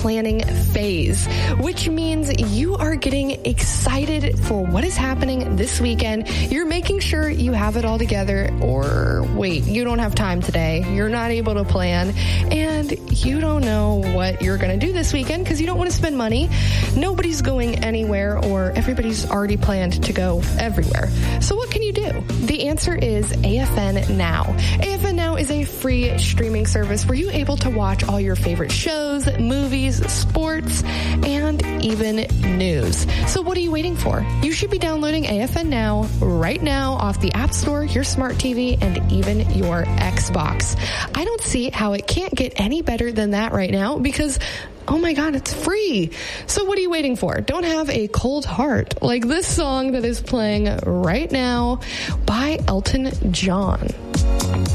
planning phase, which means you are getting excited for what is happening this weekend. You're making sure you have it all together, or wait, you don't have time today. You're not able to plan, and you don't know what you're going to do this weekend because you don't want to spend money. Nobody's going anywhere, or everybody's already planned to go everywhere. So what can you do? The answer is AFN Now. AFN Now is a free streaming service where you're able to watch all your favorite shows, movies, sports, and even news. So what are you waiting for? You should be downloading AFN Now right now off the App Store, your smart TV, and even your Xbox. I don't see how it can't get any better than that right now because, oh my God, it's free. So what are you waiting for? Don't have a cold heart like this song that is playing right now by Elton John.